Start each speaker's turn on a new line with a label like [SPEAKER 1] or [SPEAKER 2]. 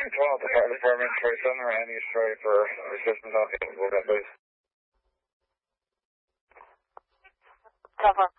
[SPEAKER 1] 12, the fire department, 27, Randy, sorry for assistance on the please.
[SPEAKER 2] Cover.